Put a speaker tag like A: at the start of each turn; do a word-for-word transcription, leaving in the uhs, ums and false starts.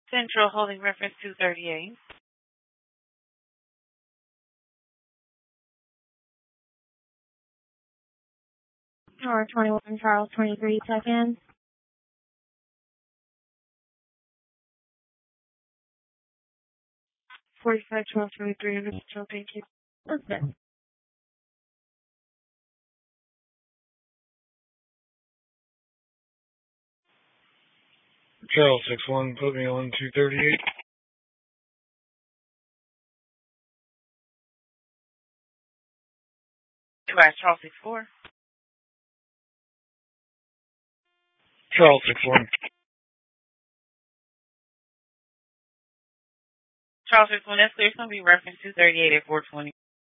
A: Central holding reference two thirty-eight.
B: Tower twenty-one, Charles twenty-three seconds.
A: forty-five, twelve, twenty-three hundred. Thank you.
B: Okay.
C: Charles six one, put me on two thirty-eight.
A: Goodbye, Charles six four.
C: Charles six one.
A: Charles six one, that's clear. It's going to be reference two thirty-eight at four twenty.